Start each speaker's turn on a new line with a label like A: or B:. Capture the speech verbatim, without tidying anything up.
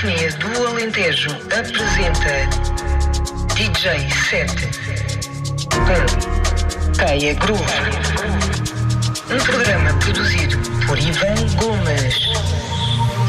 A: Sinfonia do Alentejo apresenta D J Set com Caia Groove. Um programa produzido por Ivan Gomes.